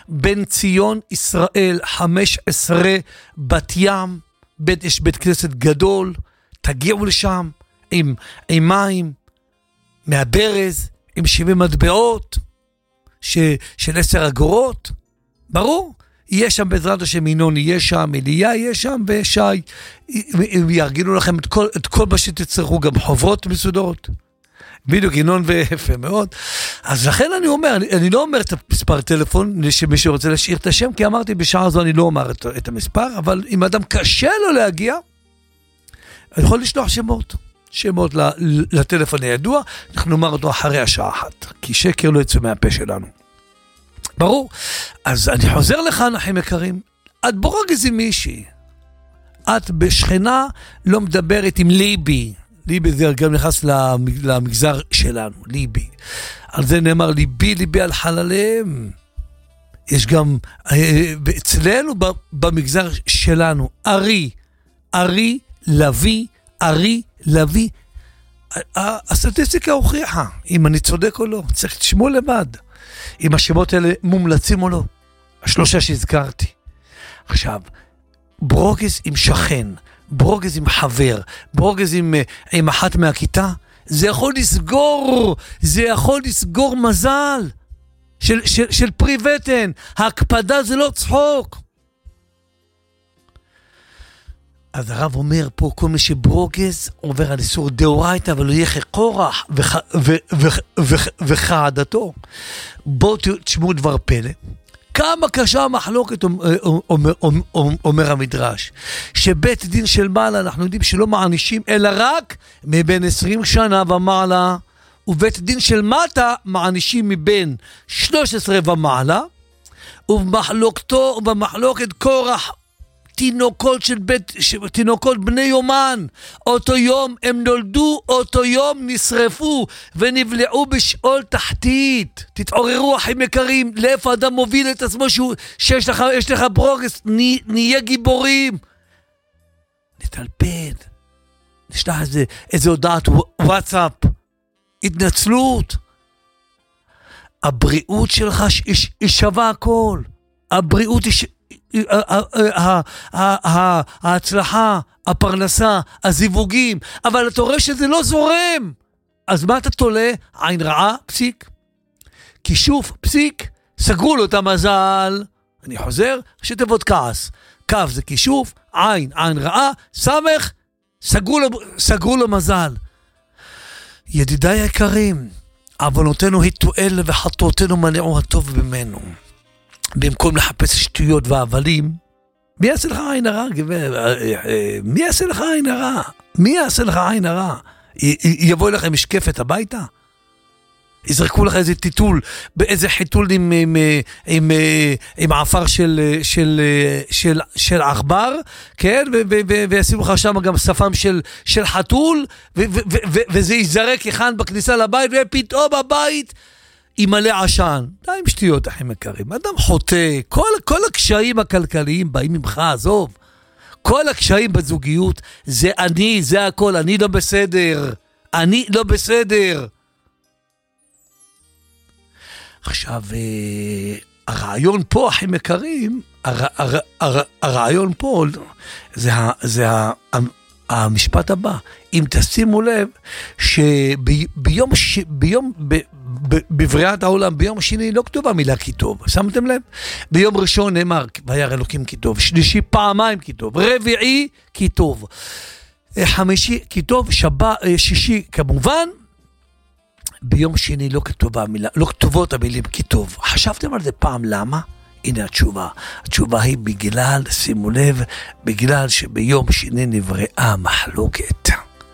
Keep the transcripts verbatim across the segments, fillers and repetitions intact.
בן ציון ישראל חמש עשרה בת ים, בית, יש בית כנסת גדול, תגיעו לשם עם, עם מים מהברז, עם שבעים מטבעות ש, של עשר אגורות, ברור, יהיה שם בעזרת השם, ינון יהיה שם, אליה יהיה שם, ושי יארגנו לכם את כל, את כל מה שתצטרכו, גם חוברות מסודרות, בדיוק, ינון ויפה מאוד. אז לכן אני אומר, אני, אני לא אומר את המספר טלפון שמי שרוצה להשאיר את השם, כי אמרתי בשעה הזו אני לא אומר את, את המספר, אבל אם אדם קשה לו להגיע, אני יכול לשלוח שמות, שמות לטלפון הידוע, אנחנו נאמר אותו אחרי השעה אחת, כי שקר לא יצא מהפה שלנו. ברור. אז אני חוזר לך, נחים יקרים, את ברוגז עם מישהי, את בשכנה לא מדברת עם ליבי, ליבי זה גם נכנס למגזר שלנו, ליבי. על זה נאמר ליבי, ליבי על חלליהם. יש גם אצלנו במגזר שלנו, ארי, ארי, לוי, ארי, לוי. הסטטיסטיקה הוכיחה, אם אני צודק או לא, צריך תשמעו לבד. אם השמות האלה מומלצים או לא. השלושה שהזכרתי. עכשיו, ברוגז עם שכן, ברוגז עם חבר, ברוגז עם, עם אחת מהכיתה, זה יכול לסגור, זה יכול לסגור מזל של, של, של פרי וטן. ההקפדה זה לא צחוק. אז הרב אומר פה, כל מי שברוגז עובר על איסור דאורייתא, אבל לא יהיה כקורח וחעדתו. בואו תשמעו דבר פלא. כמה קשה המחלוקת, אומר, אומר המדרש, שבית דין של מעלה, אנחנו יודעים שלא מענישים, אלא רק מבין עשרים שנה ומעלה, ובית דין של מטה מענישים מבין שלוש עשרה ומעלה, ובמחלוקתו, ובמחלוקת קורח, תינוקות של בית, תינוקות בני יומן, אותו יום הם נולדו, אותו יום נשרפו ונבלעו בשאול תחתית. תתעוררו אחים יקרים, לאיפה אדם מוביל את עצמו שהוא, שיש לך, יש לך ברוגס, נהיה גיבורים. נתלפד, נשלח איזה, איזה הודעת וואטסאפ, התנצלות. הבריאות שלך היא שווה הכל, הבריאות היא ההצלחה, הפרנסה, הזיווגים, אבל אתה רואה שזה לא זורם. אז מה אתה תולה? עין רעה, פסיק. כישוף, פסיק. סגרו לו את המזל. אני חוזר, שתבוד כעס. כף זה כישוף, עין, עין רעה, סמך, סגרו לו, סגרו לו מזל. ידידיי היקרים, עוונותינו היא תועל וחטאותינו מנעו הטוב ממנו. במקום לחפש שטויות והבלים, מי יעשה לך עין הרע? מי יעשה לך עין הרע? מי יעשה לך עין הרע? יבוא לכם משקפת הביתה? יזרקו לך איזה טיטול, באיזה חיתול עם, עם, עם, עם עפר של, של, של, של עכבר, כן? וישימו לך שם גם שפם של, של חתול, ו, ו, ו, ו, וזה יזרק אחד בכניסה לבית, ופתאום הבית עם מלא עשן. די עם שטויות, אחים יקרים. אדם חוטא. כל, כל הקשיים הכלכליים באים ממך, עזוב. כל הקשיים בזוגיות, זה אני, זה הכל. אני לא בסדר. אני לא בסדר. עכשיו, הרעיון פה, אחים יקרים, הר, הר, הר, הרעיון פה, זה, זה המשפט הבא. אם תשימו לב, שביום, ביום, ב, בבריאת העולם, ביום שני לא כתובה מילה כי טוב, שמתם לב? ביום ראשון נאמר, וירא אלוקים כי טוב, שלישי פעמיים כי טוב, רביעי כי טוב, חמישי כי טוב, שבת, שישי כמובן, ביום שני לא כתובה המילה, לא כתובות המילים כי טוב. חשבתם על זה פעם, למה? הנה התשובה. התשובה היא בגלל, שימו לב, בגלל שביום שני נבראה מחלוקת.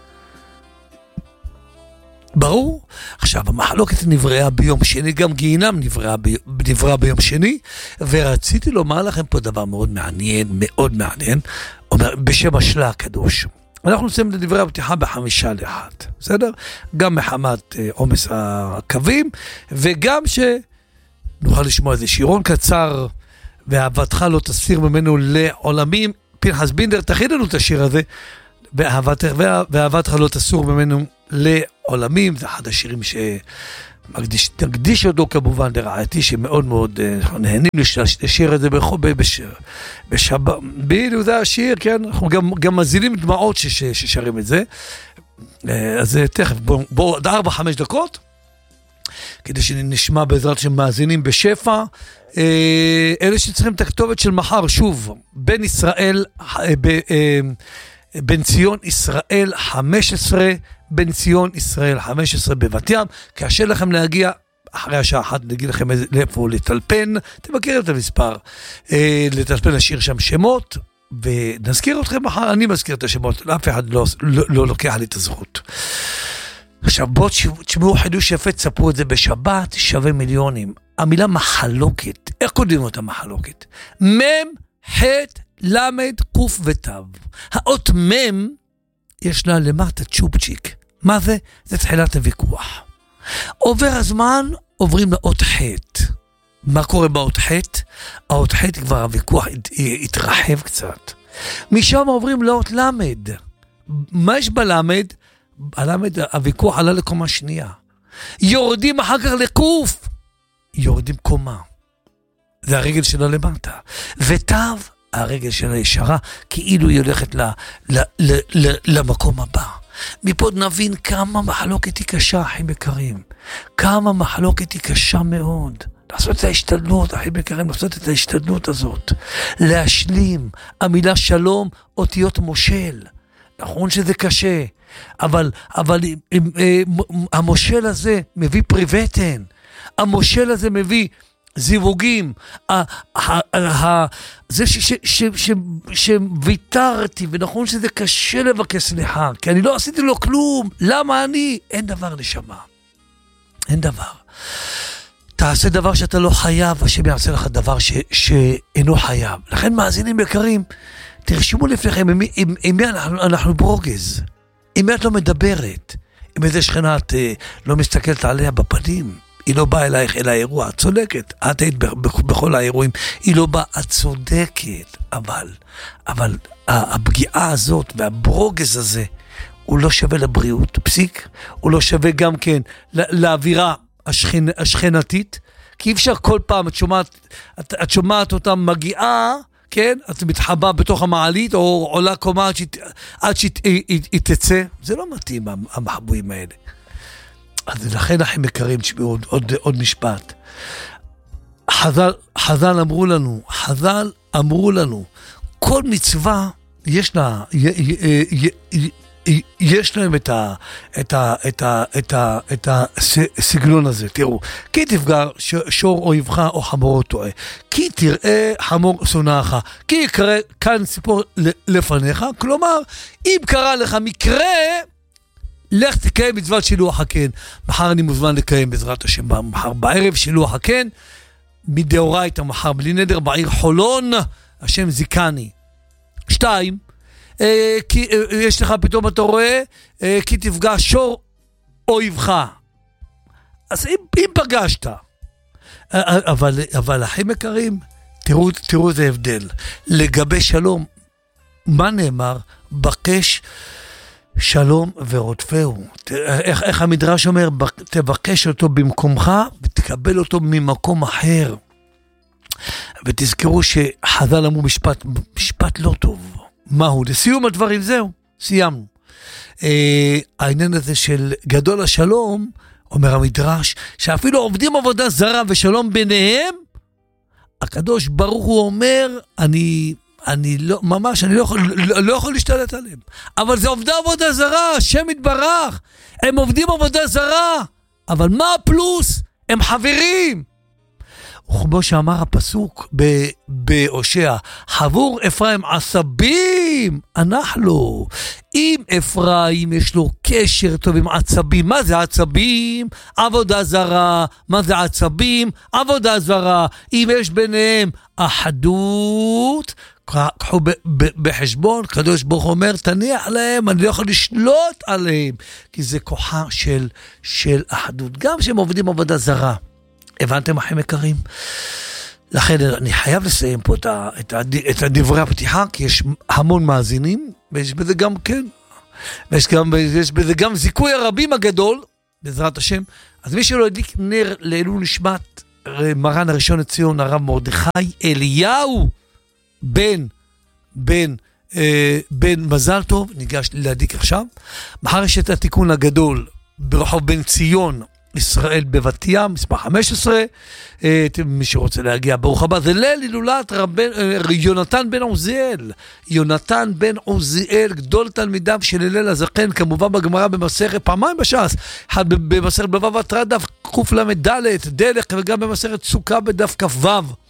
ברור? עכשיו, המחלוקת נבראה ביום שני, גם גיהינם נבראה, ב... נבראה ביום שני, ורציתי לומר לכם פה דבר מאוד מעניין, מאוד מעניין, אומר, בשם השלה הקדוש. אנחנו נסיים לדברי הפתיחה בחמישה לאחת, בסדר? גם מחמת עומס הקווים, וגם שנוכל לשמוע איזה שירון קצר, ואהבתך לא תסיר ממנו לעולמים. פנחס בינדר, תכין לנו את השיר הזה, ואהבתך, ואהבתך לא תסור ממנו לעולמים. זה אחד השירים מקדיש, תקדיש אותו כמובן לרעייתי, שמאוד מאוד נהנים לשיר את זה בשבת, בדיוק זה השיר, כן, אנחנו גם, גם מזינים דמעות ששרים את זה, אז תכף, בואו בוא, עד ארבע, חמש דקות, כדי שנשמע בעזרת שמאזינים בשפע, אלה שצריכים את הכתובת של מחר, שוב, בן ישראל, בן ציון ישראל חמש עשרה, בן ציון ישראל חמש עשרה בבת ים, כאשר לכם להגיע, אחרי השעה אחת נגיד לכם איפה לטלפן, אתם מכירים את המספר, לטלפן לשיר שם שמות, ונזכיר אתכם מחר, אני מזכיר את השמות, אף אחד לא, לא, לא לוקח לי את הזכות. עכשיו בואו תשמעו חידוש יפה, תספרו את זה בשבת, שווה מיליונים. המילה מחלוקת, איך קודמים אותה מחלוקת? מם, חט, למד, קוף ותו. האות מם, יש לה למטה צ'ופצ'יק. מה זה? זה תחילת הוויכוח. עובר הזמן, עוברים לאות חט. מה קורה באות חט? האות חט כבר הוויכוח התרחב קצת. משם עוברים לאות למד. מה יש בלמד? הלמד, הוויכוח עלה לקומה שנייה. יורדים אחר כך לקוף. יורדים קומה. זה הרגל שלה למטה. ותו, הרגל שלה ישרה, כאילו היא הולכת ל, ל, ל, ל, למקום הבא. מפה נבין כמה מחלוקת היא קשה, אחים יקרים. כמה מחלוקת היא קשה מאוד. לעשות את ההשתדלות, אחים יקרים, לעשות את ההשתדלות הזאת. להשלים. המילה שלום, אותיות מושל. נכון שזה קשה. אבל, אבל המושל הזה מביא פריבטן. המושל הזה מביא זיווגים, זה שוויתרתי, ונכון שזה קשה לבקש סליחה, כי אני לא עשיתי לו כלום, למה אני? אין דבר נשמה, אין דבר. תעשה דבר שאתה לא חייב, השם יעשה לך דבר שאינו חייב. לכן מאזינים יקרים, תרשמו לפניכם, עם מי אנחנו ברוגז, עם מי את לא מדברת, עם איזה שכנה את לא מסתכלת עליה בפנים, היא לא באה אלייך אל האירוע, את צודקת, את היית בכל האירועים, היא לא באה, את צודקת, אבל, אבל הפגיעה הזאת והברוגז הזה, הוא לא שווה לבריאות, פסיק, הוא לא שווה גם כן לאווירה השכנ, השכנתית, כי אי אפשר כל פעם, את שומעת, את, את שומעת אותה מגיעה, כן, את מתחבא בתוך המעלית, או עולה קומה עד שהיא תצא, זה לא מתאים המחבואים האלה. אז לכן אחים יקרים, תשמעו עוד, עוד, עוד משפט. חז"ל, חז"ל אמרו לנו, חז"ל אמרו לנו, כל מצווה יש לה, יש להם את ה, את ה, את ה, את ה, את הסגנון הזה. תראו, כי תפגע שור אויבך או חמורו טועה, כי תראה חמור שונאך, כי יקרא כאן סיפור לפניך, כלומר, אם קרה לך מקרה, לך תקיים מצוות שילוח הקן. מחר אני מוזמן לקיים בעזרת השם, מחר בערב שילוח הקן, מדאורייתא מחר בלי נדר בעיר חולון, השם זיקני. שתיים, אה, כי, אה, יש לך פתאום אתה רואה, אה, כי תפגע שור אויבך. אז אם, אם פגשת, אה, אבל, אבל אחים יקרים, תראו, תראו איזה הבדל. לגבי שלום, מה נאמר? בקש שלום ורודפהו. איך, איך המדרש אומר? תבקש אותו במקומך ותקבל אותו ממקום אחר. ותזכרו שחז"ל אמרו משפט, משפט לא טוב. מהו? לסיום הדברים, זהו, סיימנו. אה, העניין הזה של גדול השלום, אומר המדרש, שאפילו עובדים עבודה זרה ושלום ביניהם, הקדוש ברוך הוא אומר, אני... אני לא, ממש, אני לא יכול, לא, לא יכול להשתלט עליהם. אבל זה עובדה עבודה זרה, השם יתברך. הם עובדים עבודה זרה. אבל מה הפלוס? הם חברים. וכמו שאמר הפסוק בהושע, חבור אפרים עצבים, אנחנו. אם אפרים יש לו קשר טוב עם עצבים, מה זה עצבים? עבודה זרה. מה זה עצבים? עבודה זרה. אם יש ביניהם אחדות, קחו בחשבון, קדוש ברוך הוא אומר, תניח להם, אני לא יכול לשלוט עליהם, כי זה כוחה של, של אחדות. גם שהם עובדים עבודה זרה. הבנתם אחים יקרים? לכן אני חייב לסיים פה את, ה, את, ה, את הדברי הפתיחה, כי יש המון מאזינים, ויש בזה גם כן, ויש גם, יש בזה גם זיכוי הרבים הגדול, בעזרת השם, אז מי שלא הדליק נר לעילוי נשמת מרן הראשון לציון, הרב מרדכי אליהו, בן, בן, אה, בן מזל טוב, ניגש להדליק עכשיו. מחר יש את התיקון הגדול ברחוב בן ציון, ישראל בבת ים, מספר חמש עשרה, אה, מי שרוצה להגיע, ברוך הבא. זה ליל הילולת רבן, אה, יונתן בן עוזיאל, יונתן בן עוזיאל, גדול תלמידיו של הלל הזקן, כמובן בגמרא במסכת, פעמיים בש"ס, אחד במסכת בבא בתרא דף קל"ד, דלק, וגם במסכת סוכה בדף כ"ו.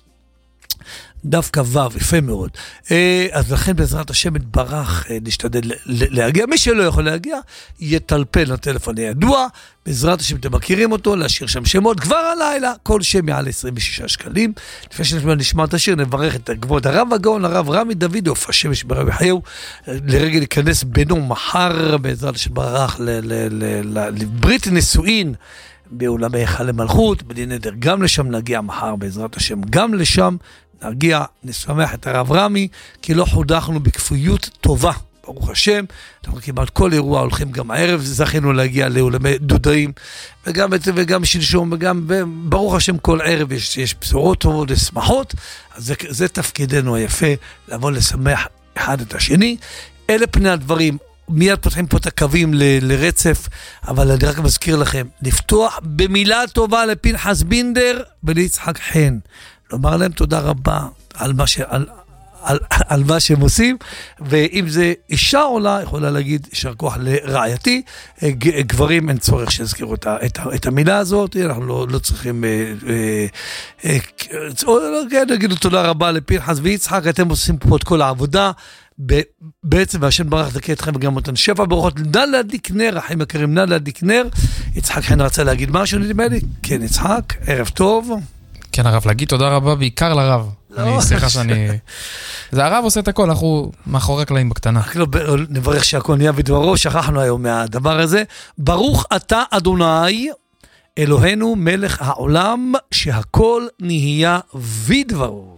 דף כ"ו, יפה מאוד. אז לכן בעזרת השם יתברך נשתדל להגיע. מי שלא יכול להגיע, יטלפן לטלפון הידוע, בעזרת השם אתם מכירים אותו, להשאיר שם שמות כבר הלילה, כל שם מעל עשרים ושישה שקלים. לפני שנשמע את השיר, נברך את כבוד הרב הגאון, הרב רמי דוידוף, השם ישמרהו ויחיו, לרגע להיכנס בינו מחר, בעזרת השם יתברך, לברית נישואין, באולמי היכל למלכות, בלי נדר, גם לשם נגיע מחר, בעזרת השם, גם לשם נגיע, נשמח את הרב רמי, כי לא חודחנו בכפיות טובה, ברוך השם. אנחנו כמעט כל אירוע הולכים גם הערב, זכינו להגיע לאולמי דודאים, וגם, וגם שלשום, וגם ברוך השם כל ערב יש, יש בשורות טובות ושמחות, אז זה, זה תפקידנו היפה, לבוא לשמח אחד את השני. אלה פני הדברים, מיד פותחים פה את הקווים ל- לרצף, אבל אני רק מזכיר לכם, לפתוח במילה טובה לפנחס בינדר וליצחק חן. לומר להם תודה רבה על מה, ש... על... על... על מה שהם עושים, ואם זה אישה עולה, יכולה להגיד יישר כוח לרעייתי, גברים אין צורך שיזכירו את, ה... את, ה... את המילה הזאת, אנחנו לא, לא צריכים, אה, אה, אה, נגידו תודה רבה לפנחס ויצחק, אתם עושים פה את כל העבודה, בעצם והשם ברך דקה אתכם וגם אותן שפע ברכות. נא להדליק נר, אחים יקרים, נא להדליק נר. יצחק חן רצה להגיד משהו, נדמה לי? כן, יצחק, ערב טוב. כן, הרב, להגיד תודה רבה, בעיקר לרב. אני סליחה שאני... זה הרב עושה את הכל, אנחנו מאחורי הקלעים בקטנה. נברך שהכל נהיה בדברו, שכחנו היום מהדבר הזה. ברוך אתה אדוני, אלוהינו מלך העולם, שהכל נהיה בדברו.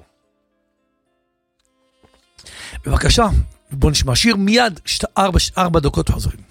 בבקשה, בוא נשמע שיר מיד, ארבע, ארבע דקות חוזרים.